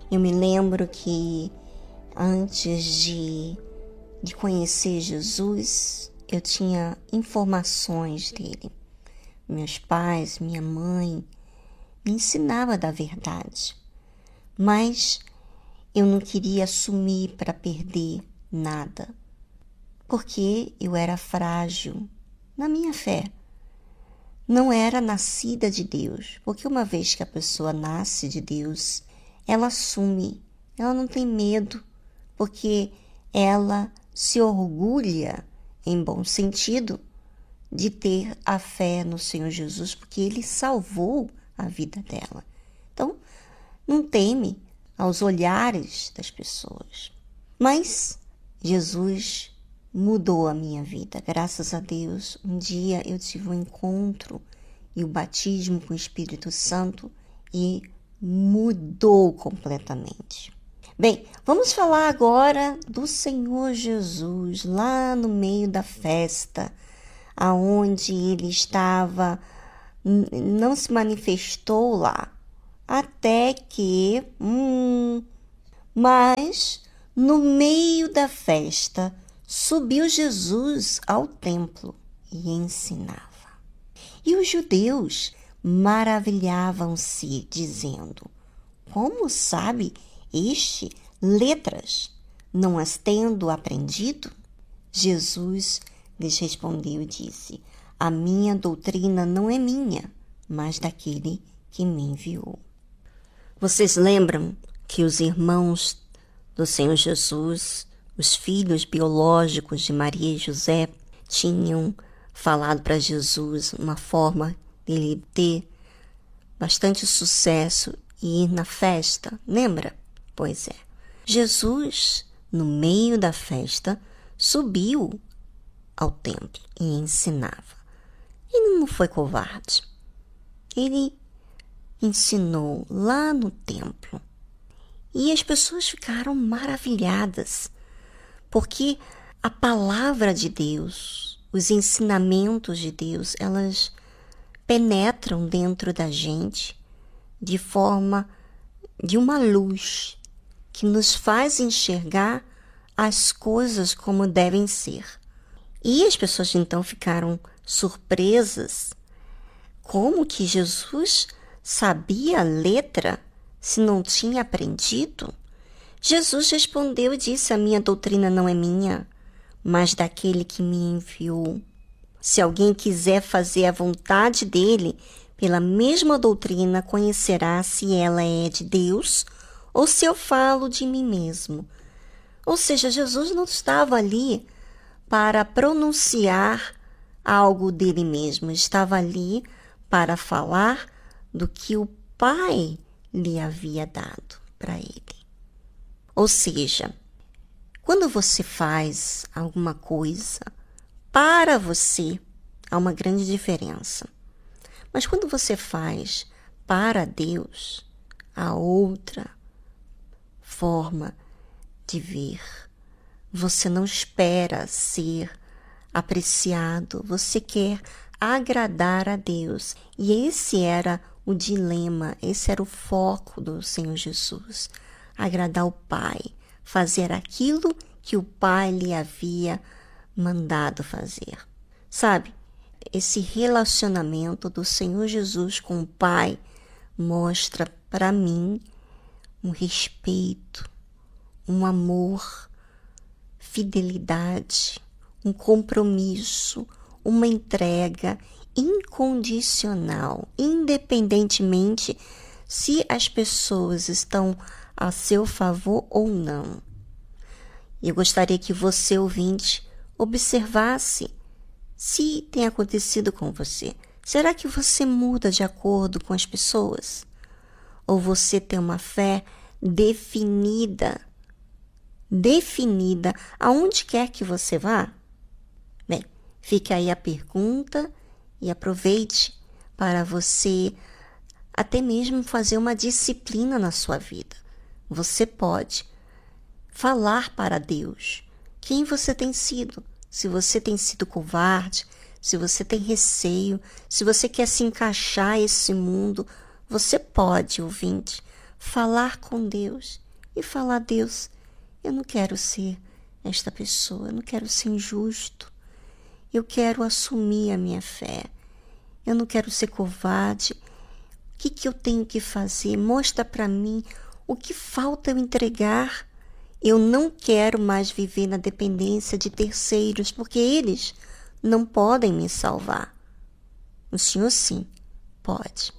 Eu me lembro que antes de conhecer Jesus, eu tinha informações dele. Meus pais, minha mãe me ensinavam da verdade, mas eu não queria assumir para perder nada, porque eu era frágil na minha fé. Não era nascida de Deus, porque uma vez que a pessoa nasce de Deus, ela assume, ela não tem medo, porque ela se orgulha, em bom sentido, de ter a fé no Senhor Jesus, porque Ele salvou a vida dela. Então, não teme aos olhares das pessoas. Mas Jesus mudou a minha vida, graças a Deus. Um dia eu tive um encontro e o batismo com o Espírito Santo e mudou completamente. Bem, vamos falar agora do Senhor Jesus, lá no meio da festa, aonde ele estava, não se manifestou lá, até que, mas no meio da festa, subiu Jesus ao templo e ensinava. E os judeus maravilhavam-se, dizendo: como sabe este letras, não as tendo aprendido? Jesus lhes respondeu e disse: a minha doutrina não é minha, mas daquele que me enviou. Vocês lembram que os irmãos do Senhor Jesus, os filhos biológicos de Maria e José, tinham falado para Jesus uma forma dele ter bastante sucesso e ir na festa, lembra? Pois é. Jesus, no meio da festa, subiu ao templo e ensinava. Ele não foi covarde. Ele ensinou lá no templo. E as pessoas ficaram maravilhadas, porque a palavra de Deus, os ensinamentos de Deus, elas penetram dentro da gente de forma de uma luz que nos faz enxergar as coisas como devem ser. E as pessoas então ficaram surpresas. Como que Jesus sabia a letra se não tinha aprendido? Jesus respondeu e disse: a minha doutrina não é minha, mas daquele que me enviou. Se alguém quiser fazer a vontade dele, pela mesma doutrina conhecerá se ela é de Deus ou se eu falo de mim mesmo. Ou seja, Jesus não estava ali para pronunciar algo dele mesmo, estava ali para falar do que o Pai lhe havia dado para ele. Ou seja, quando você faz alguma coisa para você, há uma grande diferença. Mas quando você faz para Deus, há outra forma de ver. Você não espera ser apreciado, você quer agradar a Deus. E esse era o dilema, esse era o foco do Senhor Jesus. Agradar o Pai, fazer aquilo que o Pai lhe havia mandado fazer. Sabe, esse relacionamento do Senhor Jesus com o Pai mostra para mim um respeito, um amor, fidelidade, um compromisso, uma entrega incondicional, independentemente se as pessoas estão a seu favor ou não. Eu gostaria que você, ouvinte, observasse se tem acontecido com você. Será que você muda de acordo com as pessoas? Ou você tem uma fé definida aonde quer que você vá? Bem, fica aí a pergunta e aproveite para você até mesmo fazer uma disciplina na sua vida. Você pode falar para Deus quem você tem sido. Se você tem sido covarde, se você tem receio, se você quer se encaixar nesse mundo, você pode, ouvinte, falar com Deus e falar: Deus, eu não quero ser esta pessoa, eu não quero ser injusto, eu quero assumir a minha fé, eu não quero ser covarde. O que eu tenho que fazer? Mostra para mim o que falta eu entregar. Eu não quero mais viver na dependência de terceiros, porque eles não podem me salvar. O Senhor sim pode.